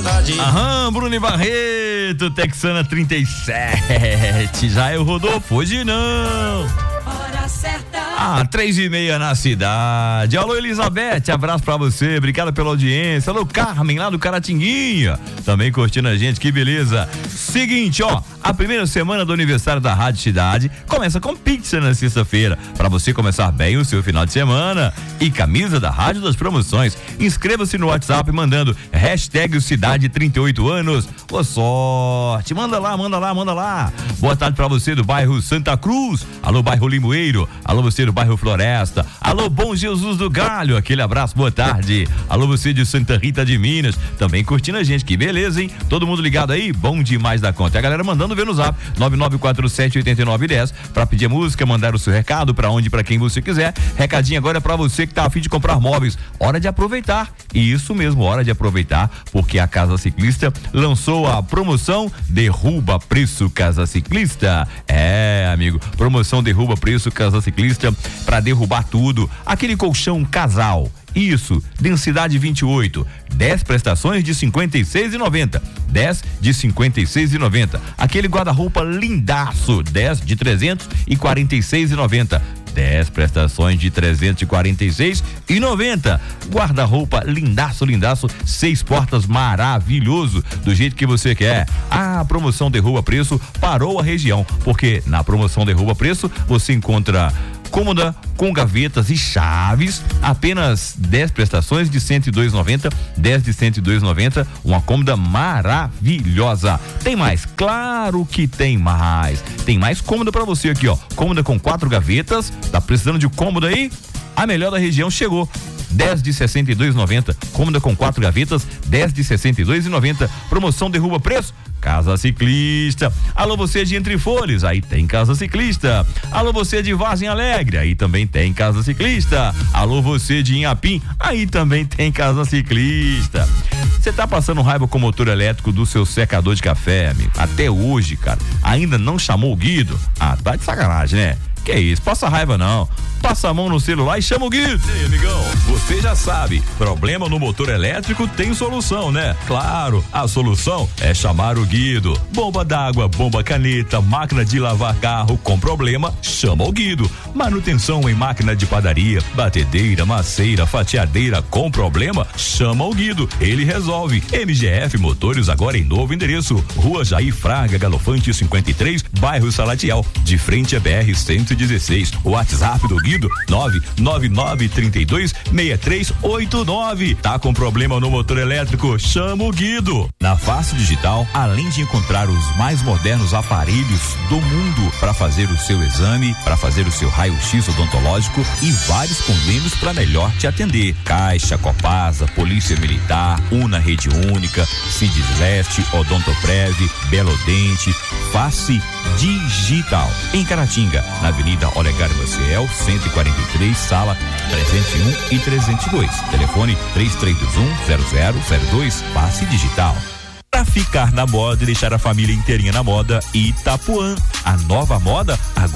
vontade. Aham, Bruno Barreto, Texana 37. Já é o Rodolfo, hoje não. Hora certa. 3:30 na cidade. Alô, Elizabeth, abraço pra você, obrigado pela audiência. Alô, Carmen, lá do Caratinguinha, também curtindo a gente, que beleza. Seguinte, ó, a primeira semana do aniversário da Rádio Cidade começa com pizza na sexta-feira, pra você começar bem o seu final de semana. E camisa da Rádio das Promoções. Inscreva-se no WhatsApp mandando hashtag Cidade 38 anos. Boa sorte, manda lá. Boa tarde pra você do bairro Santa Cruz. Alô, bairro Limoeiro. Alô, você do bairro Floresta. Alô, Bom Jesus do Galho, aquele abraço, boa tarde. Alô, você de Santa Rita de Minas, também curtindo a gente, que beleza, hein? Todo mundo ligado aí, bom demais da conta. E a galera mandando ver no zap, 99478910, pra pedir a música, mandar o seu recado, pra onde, pra quem você quiser. Recadinho agora é pra você que tá a fim de comprar móveis. Hora de aproveitar, e isso mesmo, hora de aproveitar, porque a Casa Ciclista lançou a promoção Derruba Preço Casa Ciclista. É, amigo, promoção Derruba Preço Casa Ciclista, pra derrubar tudo. Aquele colchão casal, isso, densidade 28, 10 prestações de 56,90, 10 de 56,90. Aquele guarda-roupa lindaço, 10 de 346,90. 10 prestações de 346,90. Guarda-roupa lindaço, 6 portas maravilhoso, do jeito que você quer. A promoção Derruba Preço parou a região, porque na promoção Derruba Preço você encontra cômoda com gavetas e chaves, apenas 10 prestações de 102,90, 10 de 102,90, uma cômoda maravilhosa. Tem mais? Claro que tem mais. Tem mais cômoda pra você aqui, ó. Cômoda com 4 gavetas. Tá precisando de cômoda aí? A melhor da região chegou. 10 de 62,90. Cômoda com 4 gavetas, 10 de 62,90. Promoção Derruba Preço Casa Ciclista. Alô, você de Entre Folhas, aí tem Casa Ciclista. Alô, você de Vargem Alegre, aí também tem Casa Ciclista. Alô, você de Inhapim, aí também tem Casa Ciclista. Você tá passando raiva com o motor elétrico do seu secador de café, amigo? Até hoje, cara, ainda não chamou o Guido? Tá de sacanagem, né? Que isso, passa raiva não. Passa a mão no celular e chama o Guido. Ei, amigão, você já sabe, problema no motor elétrico tem solução, né? Claro, a solução é chamar o Guido. Bomba d'água, bomba caneta, máquina de lavar carro com problema, chama o Guido. Manutenção em máquina de padaria, batedeira, maceira, fatiadeira com problema, chama o Guido. Ele resolve. MGF Motores agora em novo endereço, Rua Jair Fraga, Galofante 53, bairro Salatiel, de frente a BR-116. O WhatsApp do Guido 999326389. Tá com problema no motor elétrico? Chama o Guido. Na Face Digital, além de encontrar os mais modernos aparelhos do mundo para fazer o seu exame, para fazer o seu raio-x odontológico e vários convênios para melhor te atender. Caixa, Copasa, Polícia Militar, Una Rede Única, Cides Leste, Odontoprev, Belo Dente. Face Digital em Caratinga, na Avenida Olegário Maciel, 143, sala 301 e 302. Telefone 3321-0002. Face Digital. Pra ficar na moda e deixar a família inteirinha na moda, Itapuã. A nova moda agora